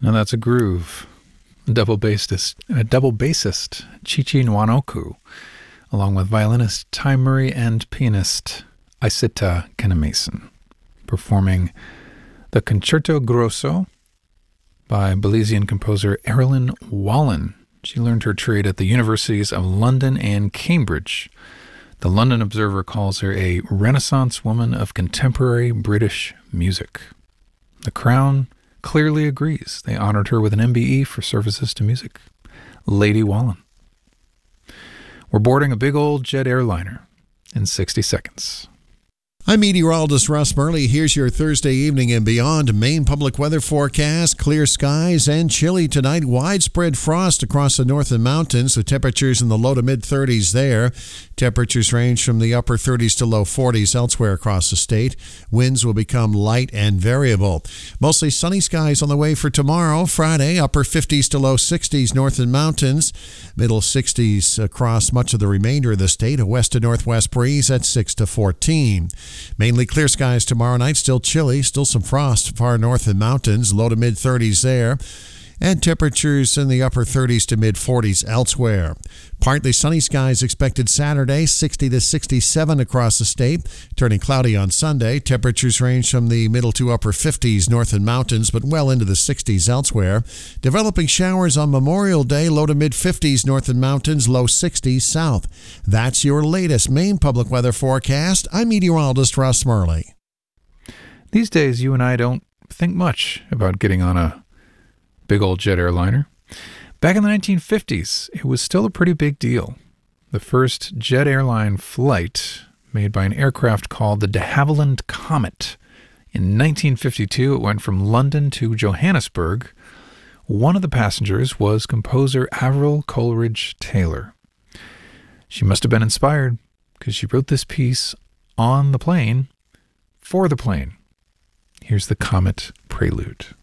Now that's a groove. Double bassist Chichi Nwanoku, along with violinist Ty Murray and pianist Isita Kenemason, performing the Concerto Grosso by Belizean composer Erilyn Wallen. She learned her trade at the universities of London and Cambridge. The London Observer calls her a Renaissance woman of contemporary British music. The Crown clearly agrees. They honored her with an MBE for services to music. Lady Wallen. We're boarding a big old jet airliner in 60 seconds. I'm meteorologist Russ Murley. Here's your Thursday evening and beyond Maine public weather forecast. Clear skies and chilly tonight. Widespread frost across the northern mountains with temperatures in the low to mid 30s there. Temperatures range from the upper 30s to low 40s elsewhere across the state. Winds will become light and variable. Mostly sunny skies on the way for tomorrow, Friday. Upper 50s to low 60s northern mountains. Middle 60s across much of the remainder of the state. A west to northwest breeze at 6 to 14. Mainly clear skies tomorrow night, still chilly, still some frost far north in mountains, low to mid 30s there, and temperatures in the upper 30s to mid 40s elsewhere. Partly sunny skies expected Saturday, 60 to 67 across the state, turning cloudy on Sunday. Temperatures range from the middle to upper 50s north in mountains, but well into the 60s elsewhere. Developing showers on Memorial Day, low to mid 50s north in mountains, low 60s south. That's your latest Maine public weather forecast. I'm meteorologist Russ Murley. These days, you and I don't think much about getting on a big old jet airliner. Back in the 1950s, it was still a pretty big deal. The first jet airline flight made by an aircraft called the de Havilland Comet. In 1952, it went from London to Johannesburg. One of the passengers was composer Avril Coleridge Taylor. She must have been inspired because she wrote this piece on the plane for the plane. Here's the Comet Prelude.